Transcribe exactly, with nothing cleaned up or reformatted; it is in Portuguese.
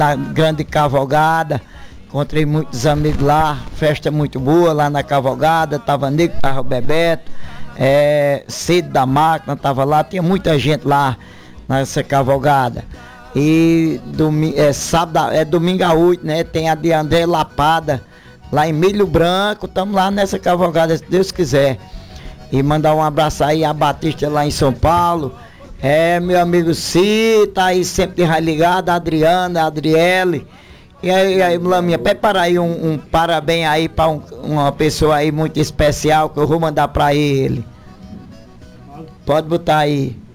da grande cavalgada. Encontrei muitos amigos lá, festa muito boa lá na cavalgada, tava Nico, tava Bebeto, é, Cid da Máquina tava lá, tinha muita gente lá nessa cavalgada. E domingo, é, sábado, é domingo a oito, né? Tem a de André Lapada, lá em Milho Branco, estamos lá nessa cavalgada, se Deus quiser. E mandar um abraço aí a Batista lá em São Paulo. É, meu amigo Cid, tá aí sempre ligado, a Adriana, a Adriele. E aí, aí Laminha, prepara aí um, um parabéns aí para um, uma pessoa aí muito especial que eu vou mandar para ele. Pode botar aí.